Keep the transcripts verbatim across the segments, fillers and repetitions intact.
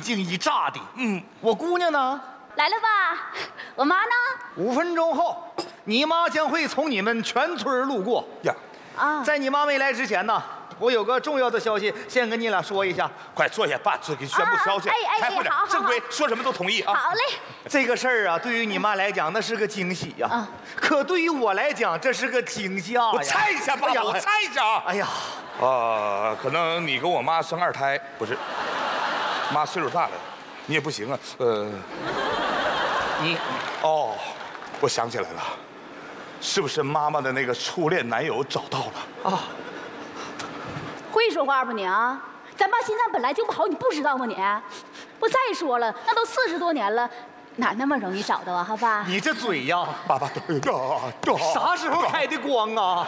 惊一乍的。嗯，我姑娘呢？ 来了吧？我妈呢？ 五分钟后，你妈将会从你们全村路过呀。 啊， 在你妈没来之前呢，我有个重要的消息，先跟你俩说一下。 快坐下，爸，这给宣布消息。 啊、哎哎， 开会点，正规，说什么都同意啊。 好嘞。 这个事儿啊，对于你妈来讲，那是个惊喜呀、啊。啊、可对于我来讲，这是个惊吓呀。 我猜一下，爸爸，我猜一下啊。 哎呀， 啊，可能你跟我妈生二胎，不是？妈岁数大了，你也不行啊。呃， 你， 哦，我想起来了。是不是妈妈的那个初恋男友找到了啊？ 会说话不你啊？咱爸心脏本来就不好，你不知道吗你？不，再说了，那都四十多年了，哪那么容易找到啊？好吧？ 你这嘴呀， 爸爸， 啥时候开的光啊？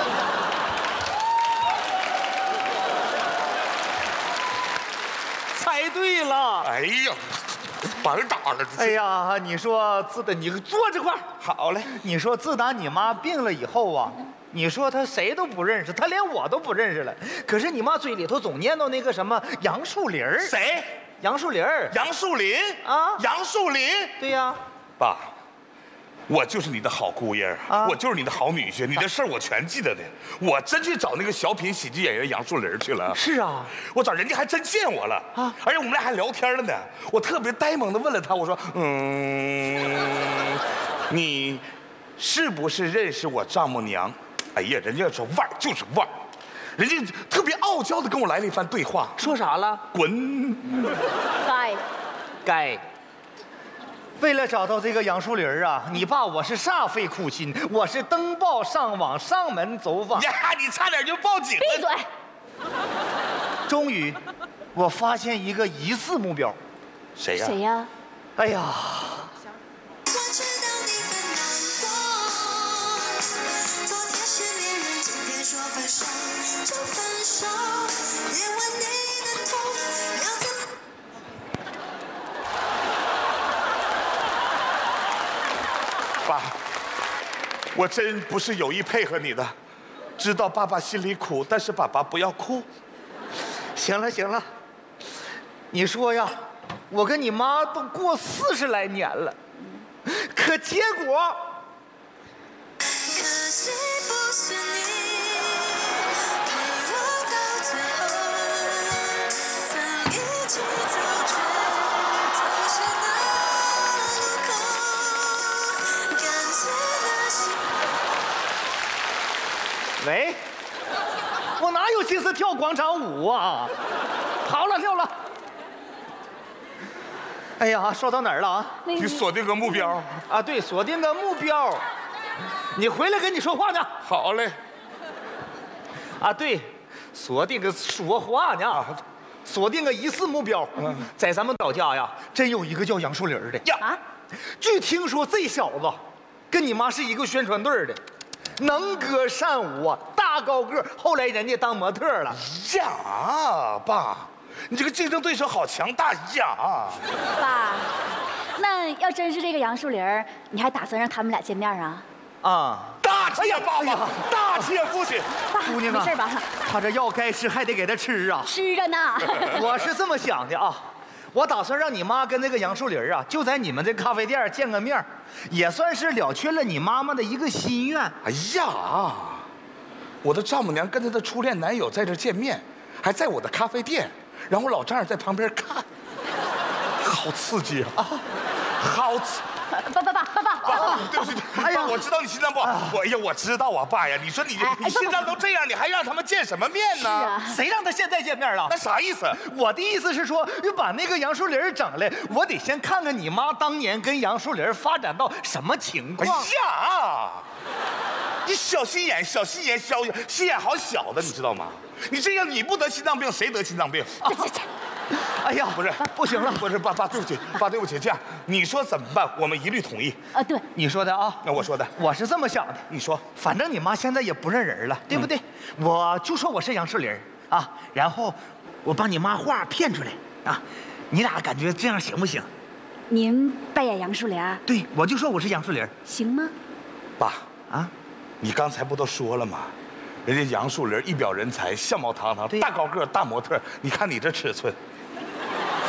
猜对了！ 哎呀！把人打了！ 哎呀，你说自打你坐这块儿好嘞。 你说自打你妈病了以后啊，你说她谁都不认识，她连我都不认识了。可是你妈嘴里头总念叨那个什么杨树林儿。 谁？ 杨树林儿。 杨树林啊？ 杨树林。 对呀， 爸，我就是你的好姑爷啊，我就是你的好女婿，你的事儿我全记得的。我真去找那个小品喜剧演员杨树林去了。 是啊， 我找人家还真见我了啊，而且我们俩还聊天了呢。我特别呆萌的问了他，我说，嗯，你是不是认识我丈母娘？哎呀，人家说腕儿就是腕儿，人家特别傲娇的跟我来了一番对话。 说啥了？ 滚！ 该， 该。为了找到这个杨树林啊，你爸我是煞费苦心，我是登报上网、上门走访。 呀，你差点就报警了！ 闭嘴！ 终于，我发现一个疑似目标。 谁呀？ 谁呀？ 哎呀！ 爸，我真不是有意配合你的，知道爸爸心里苦，但是爸爸不要哭。 行了行了，你说呀，我跟你妈都过四十来年了，可结果，可惜不是你陪我到最后，曾一起走却走失的路口，感谢那些。喂，我哪有心思跳广场舞啊？好了，跳了。哎呀，说到哪儿了啊？ 你锁定个目标啊，对，锁定个目标。你回来跟你说话呢。 好嘞。 啊，对，锁定个说话呢。啊，锁定个疑似目标。嗯，在咱们老家呀，真有一个叫杨树林的呀。啊，据听说这小子跟你妈是一个宣传队的。能歌善舞啊，大高个，后来人家当模特了。 呀，爸，你这个竞争对手好强大呀！ 爸，那要真是这个杨树林，你还打算让他们俩见面啊？ 啊， 大气呀，爸爸，大气呀，父亲。 姑娘啊， 没事吧？ 他这药该吃还得给他吃啊。 吃着呢。 我是这么想的啊。我打算让你妈跟那个杨树林啊，就在你们这咖啡店见个面，也算是了却了你妈妈的一个心愿。 哎呀，我的丈母娘跟她的初恋男友在这见面，还在我的咖啡店，然后老丈人在旁边看，好刺激啊！好刺。 爸爸爸爸爸爸， 对不起，哎呀，我知道你心脏不好，我哎呀，我知道啊，爸呀，你说你你心脏都这样，你还让他们见什么面呢？ 谁让他现在见面了？ 那啥意思？ 我的意思是说，要把那个杨树林整来，我得先看看你妈当年跟杨树林发展到什么情况。 哎呀，你小心眼，小心眼，小心眼好小的，你知道吗？你这样你不得心脏病，谁得心脏病？ 这这这。 哎呀， 不是， 不行了， 不是，爸爸，对不起，爸，对不起，这样你说怎么办？我们一律同意。 啊，对， 你说的啊， 那我说的， 我是这么想的。 你说， 反正你妈现在也不认人了，对不对？嗯、我就说我是杨树林啊，然后我把你妈话骗出来啊，你俩感觉这样行不行？ 您扮演杨树林？ 对，我就说我是杨树林， 行吗？ 爸啊， 你刚才不都说了吗？人家杨树林一表人才，相貌堂堂，大高个，大模特，你看你这尺寸。